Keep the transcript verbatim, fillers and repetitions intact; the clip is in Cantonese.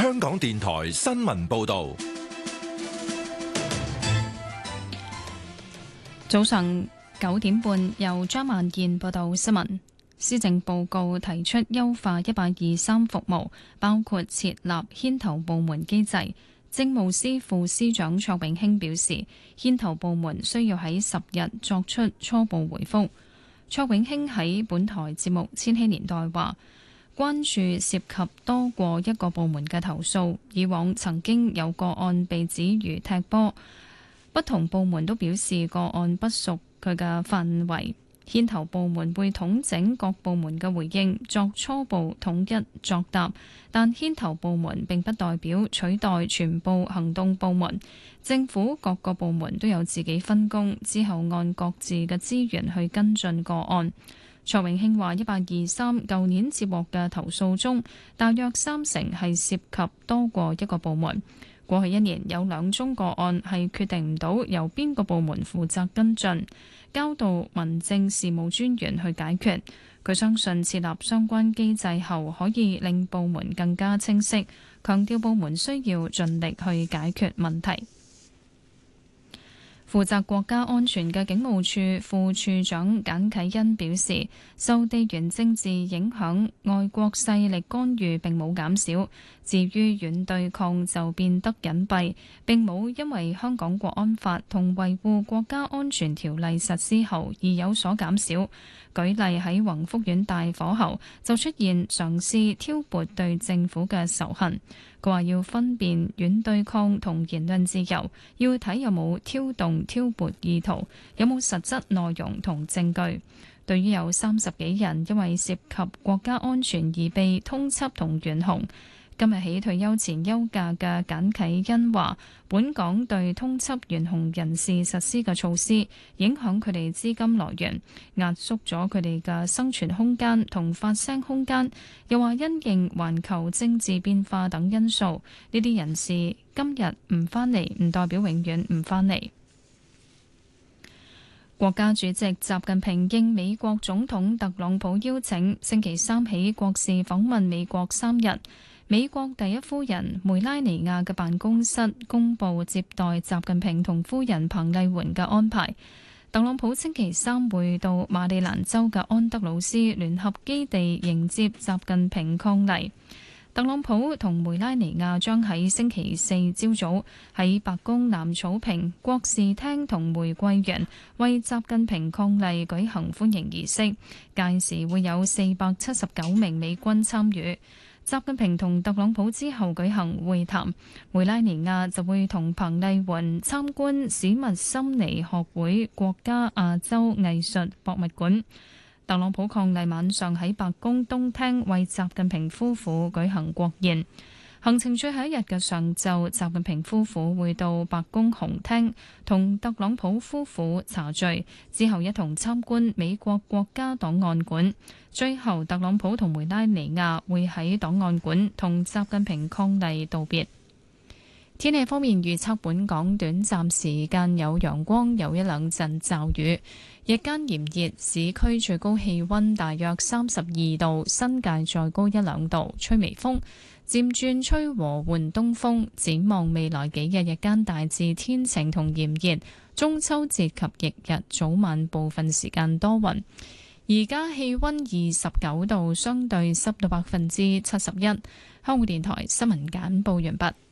香港電台新聞報道。 早上九點半，由張萬燕報道新聞。施政報告提出優化一八二三服務，包括設立牽頭部門機制。政務司副司長卓永興表示，牽頭部門需要喺十日作出初步回覆。卓永興喺本台節目《千禧年代》話，關注涉及多過一個部門嘅投訴，以往曾經有個案被指如踢波。不同部門都表示個案不屬佢嘅範圍，牽頭部門會統整各部門嘅回應，作初步統一作答。但牽頭部門並不代表取代全部行動部門，政府各個部門都有自己分工，之後按各自嘅資源去跟進個案。卓永興話：一八二三舊年接獲嘅投訴中，大約三成係涉及多過一個部門。過去一年有兩宗個案係決定唔到由邊個部門負責跟進，交到民政事務專員去解決。佢相信設立相關機制後可以令部門更加清晰，強調部門需要盡力去解決問題。負責國家安全嘅警務處副處長簡啟恩表示，受地緣政治影響，外國勢力干預並冇減少，至於軟對抗就變得隱蔽，並冇因為香港國安法同維護國家安全條例實施後而有所減少。舉例喺宏福苑大火後，就出現嘗試挑撥對政府嘅仇恨。佢話要分辨軟對抗同言論自由，要睇有冇挑動挑撥意圖，有冇實質內容同證據。對於有三十幾人因為涉及國家安全而被通緝同懸紅，今日起退休前休假嘅簡啟恩話，本港對通緝懸紅人士實施嘅措施，影響佢哋資金來源，壓縮咗佢哋嘅生存空間同發聲空間。又話因應環球政治變化等因素，呢啲人士今日唔返嚟，唔代表永遠唔返嚟。國家主席習近平應美國總統特朗普邀請，星期三起國事訪問美國三日。美國第一夫人梅拉尼亞嘅辦公室公布接待習近平同夫人彭麗媛嘅安排。特朗普星期三會到馬里蘭州嘅安德魯斯聯合基地迎接習近平伉儷。特朗普同梅拉尼亞將喺星期四朝早喺白宮南草坪國事廳同玫瑰園為習近平伉儷舉行歡迎儀式，屆時會有四百七十九名美軍參與。習近平同特朗普之後舉行會談，梅拉尼亞就會同彭麗媛參觀史密森尼學會國家亞洲藝術博物館。特朗普伉儷晚上喺白宮東廳為習近平夫婦舉行國宴。行程最後一日嘅上晝，習近平夫婦會到白宮紅廳同特朗普夫婦茶敘，之後一同參觀美國國家檔案館。最後，特朗普同梅拉尼亞會喺檔案館同習近平伉儷道別。天氣方面預測，本港短暫時間有陽光，有一兩陣驟雨，日間炎熱，市區最高氣溫大約三十二度，新界再高一兩度，吹微風，漸轉吹和緩東風。展望未來幾日，日間大致天晴同炎熱，中秋節及翌日早晚部分時間多雲。而家氣溫二十九度，相對濕度百分之七十一。香港電台新聞簡報完畢。